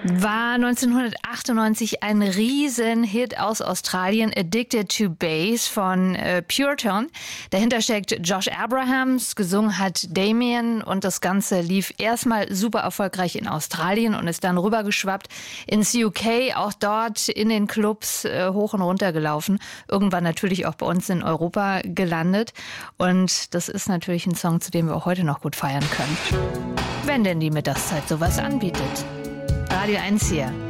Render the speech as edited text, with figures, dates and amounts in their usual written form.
War 1998 ein Riesenhit aus Australien, Addicted to Bass von Pureton. Dahinter steckt Josh Abrahams, gesungen hat Damien und das Ganze lief erstmal super erfolgreich in Australien und ist dann rübergeschwappt ins UK, auch dort in den Clubs hoch und runter gelaufen. Irgendwann natürlich auch bei uns in Europa gelandet und das ist natürlich ein Song, zu dem wir auch heute noch gut feiern können. Wenn denn die Mittagszeit sowas anbietet. Radio 1 hier.